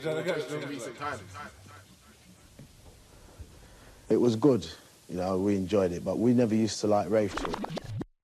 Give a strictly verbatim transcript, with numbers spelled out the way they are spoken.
in recent times. It was good, you know, we enjoyed it, but we never used to like rave to it.